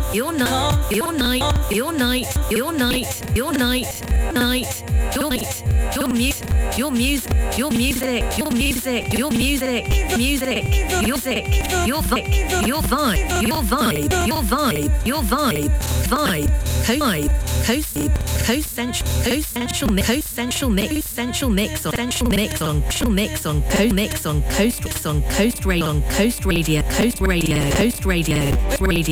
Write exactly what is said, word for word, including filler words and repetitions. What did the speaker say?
your night, your night, your night, your night, your night, night, your night, your music, your music, your music, your music, your music, music, your music, your vibe, your vibe, your vibe, your vibe, your vibe, vibe, co-vibe, co-sib, co-central, co-central mix, co-central mix, central mix on, central mix on, central mix on, co-mix on, coast on, coast radio, on, coast radio, coast radio, coast radio, radio.